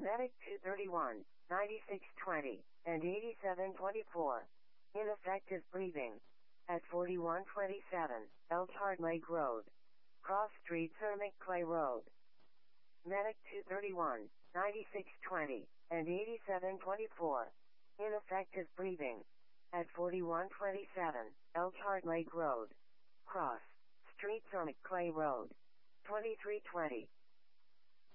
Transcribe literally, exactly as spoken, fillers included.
Medic two thirty-one, ninety-six twenty, and eighty-seven twenty-four. Ineffective breathing. At forty-one twenty-seven, Elkhart Lake Road. Cross Street Ceramic Clay Road. Medic two thirty-one, ninety-six twenty, and eighty-seven twenty-four. Ineffective breathing. At forty-one twenty-seven, Elkhart Lake Road. Cross Street Ceramic Clay Road. twenty-three twenty.